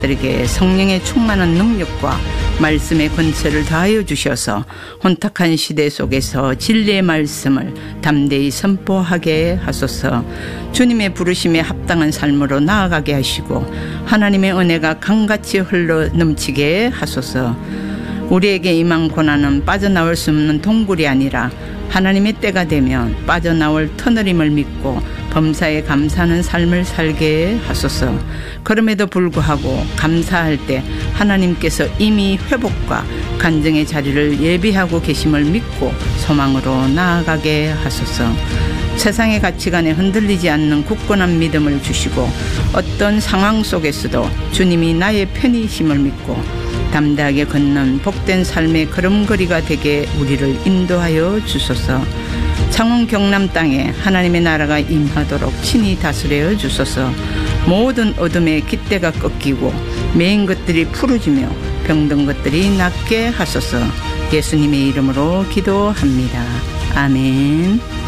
들에게 성령의 충만한 능력과 말씀의 권세를 다하여 주셔서 혼탁한 시대 속에서 진리의 말씀을 담대히 선포하게 하소서. 주님의 부르심에 합당한 삶으로 나아가게 하시고 하나님의 은혜가 강같이 흘러 넘치게 하소서. 우리에게 임한 고난은 빠져나올 수 없는 동굴이 아니라 하나님의 때가 되면 빠져나올 터널임을 믿고 범사에 감사하는 삶을 살게 하소서. 그럼에도 불구하고 감사할 때 하나님께서 이미 회복과 간증의 자리를 예비하고 계심을 믿고 소망으로 나아가게 하소서. 세상의 가치관에 흔들리지 않는 굳건한 믿음을 주시고 어떤 상황 속에서도 주님이 나의 편이심을 믿고 담대하게 걷는 복된 삶의 걸음걸이가 되게 우리를 인도하여 주소서. 창원 경남 땅에 하나님의 나라가 임하도록 친히 다스려 주소서. 모든 어둠의 깃대가 꺾이고 매인 것들이 풀어지며 병든 것들이 낫게 하소서. 예수님의 이름으로 기도합니다. 아멘.